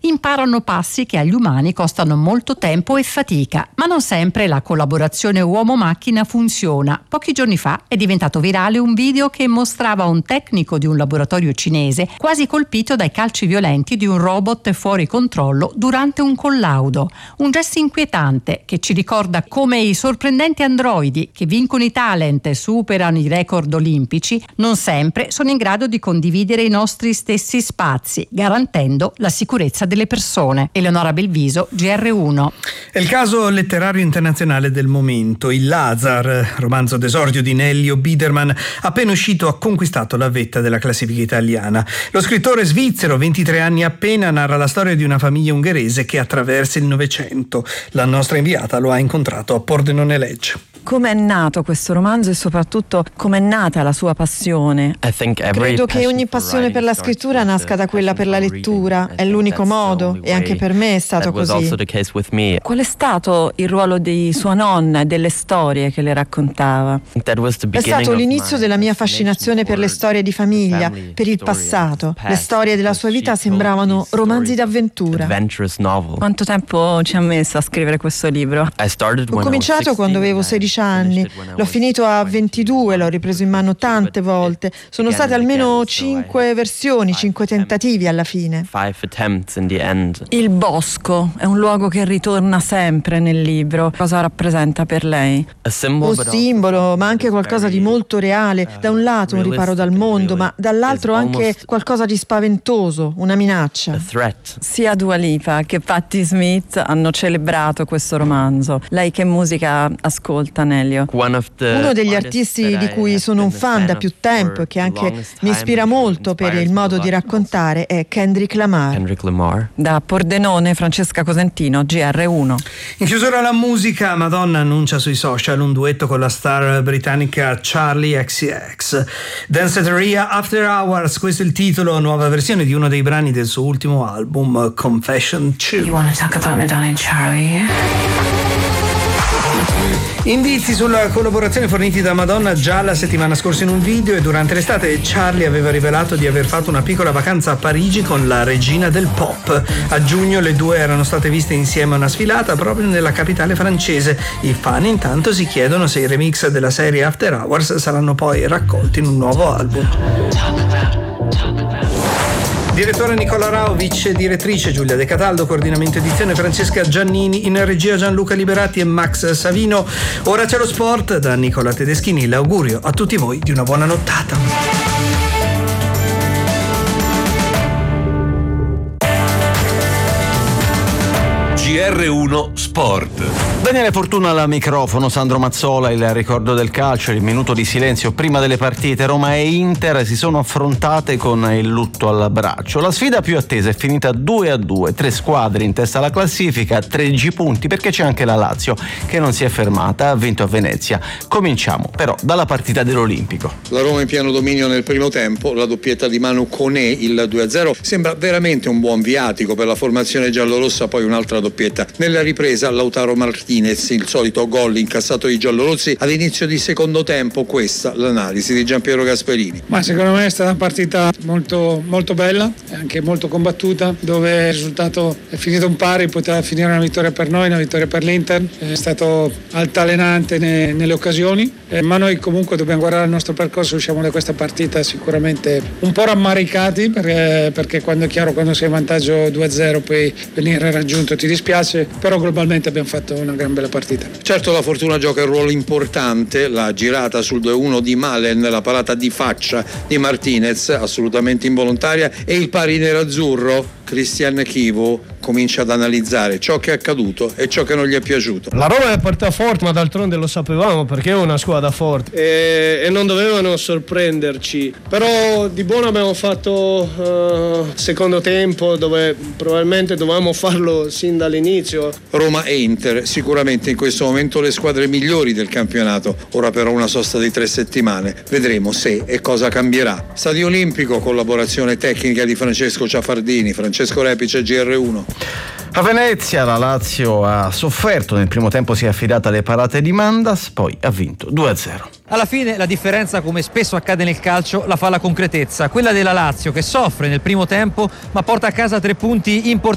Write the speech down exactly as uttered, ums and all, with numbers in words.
imparano passi che agli umani costano molto tempo e fatica, ma non sempre la collaborazione uomo-macchina funziona. Pochi giorni fa è diventato virale un video che mostrava un tecnico di un laboratorio cinese quasi colpito dai calci violenti di un robot fuori controllo durante un collaudo. Un gesto inquietante che ci ricorda come i sorprendenti androidi che vincono i talent e superano i record olimpici non sempre sono in grado di condividere i nostri stessi spazi, garantendo la sicurezza delle persone. Eleonora Belviso, G R uno. È il caso letterario internazionale del momento. Il Lazar, romanzo d'esordio di Nellio Biderman, appena uscito ha conquistato la vetta della classifica italiana. Lo scrittore svizzero, ventitré anni appena, narra la storia di una famiglia ungherese che attraversa il Novecento. La nostra inviata lo ha incontrato a Pordenone Ledge. Come è nato questo romanzo e soprattutto come è nata la sua passione? Credo che ogni passione per la scrittura nasca da quella per la lettura, è l'unico modo e anche per me è stato così. Qual è stato il ruolo di sua nonna e delle storie che le raccontava? È stato l'inizio della mia fascinazione per le storie di famiglia, per il passato. Le storie della sua vita sembravano romanzi d'avventura. Quanto tempo ci ha messo a scrivere questo libro? Ho cominciato quando avevo sedici anni, l'ho finito a ventidue, l'ho ripreso in mano tante volte. Sono state almeno cinque versioni, cinque tentativi alla fine. Il bosco è un luogo che ritorna sempre nel libro. Cosa rappresenta per lei? Un simbolo, ma anche qualcosa di molto reale. Da un lato un riparo dal mondo, ma dall'altro anche qualcosa di spaventoso, una minaccia. Sia Dua Lipa che Patti Smith hanno celebrato questo romanzo. Lei che musica ascolta, Nelio? Uno degli artisti di cui sono un fan da più tempo e che anche mi ispira molto per il modo di raccontare è Kendrick Lamar. Da Pordenone, Francesca Cosentino, G R uno. In chiusura la musica, Madonna annuncia sui social un duetto con la star britannica Charlie X C X. Danceteria After Hours, questo è il titolo, nuova versione di uno dei brani del suo ultimo album, Confession due. You wanna talk about my darling Charlie? Indizi sulla collaborazione forniti da Madonna già la settimana scorsa in un video, e durante l'estate Charlie aveva rivelato di aver fatto una piccola vacanza a Parigi con la regina del pop. A giugno le due erano state viste insieme a una sfilata proprio nella capitale francese. I fan intanto si chiedono se i remix della serie After Hours saranno poi raccolti in un nuovo album. Direttore Nicola Raovic, direttrice Giulia De Cataldo, coordinamento edizione Francesca Giannini, in regia Gianluca Liberati e Max Savino. Ora c'è lo sport da Nicola Tedeschini. L'augurio a tutti voi di una buona nottata. G R uno Sport. Daniele Fortuna al microfono, Sandro Mazzola, il ricordo del calcio, il minuto di silenzio prima delle partite. Roma e Inter si sono affrontate con il lutto all'abbraccio. La sfida più attesa è finita due a due, tre squadre in testa alla classifica, tredici punti, perché c'è anche la Lazio che non si è fermata, ha vinto a Venezia. Cominciamo però dalla partita dell'Olimpico. La Roma in pieno dominio nel primo tempo, la doppietta di Manu Koné, il due a zero, sembra veramente un buon viatico per la formazione giallorossa, poi un'altra doppietta. Nella ripresa Lautaro Martinez, il solito gol incassato ai giallorossi all'inizio di secondo tempo. Questa l'analisi di Giampiero Gasperini. Ma secondo me è stata una partita molto, molto bella e anche molto combattuta, dove il risultato è finito un pari, poteva finire una vittoria per noi, una vittoria per l'Inter. È stato altalenante ne, nelle occasioni, eh, ma noi comunque dobbiamo guardare il nostro percorso. Usciamo da questa partita sicuramente un po' rammaricati, perché, perché quando è chiaro, quando sei in vantaggio due a zero poi venire raggiunto ti dispiace, però globalmente abbiamo fatto una gran bella partita. Certo, la fortuna gioca un ruolo importante, la girata sul due a uno di Malen, la parata di faccia di Martinez assolutamente involontaria, e il pari nerazzurro. Christian Chivo comincia ad analizzare ciò che è accaduto e ciò che non gli è piaciuto. La Roma è partita forte, ma d'altronde lo sapevamo, perché è una squadra forte e, e non dovevano sorprenderci, però di buono abbiamo fatto uh, secondo tempo, dove probabilmente dovevamo farlo sin dall'inizio. Roma e Inter sicuramente in questo momento le squadre migliori del campionato, ora però una sosta di tre settimane, vedremo se e cosa cambierà. Stadio Olimpico, collaborazione tecnica di Francesco Ciafardini, Francesco Repice, G R uno. A Venezia la Lazio ha sofferto, nel primo tempo si è affidata alle parate di Mandas, poi ha vinto due a zero. Alla fine la differenza, come spesso accade nel calcio, la fa la concretezza, quella della Lazio che soffre nel primo tempo ma porta a casa tre punti importanti.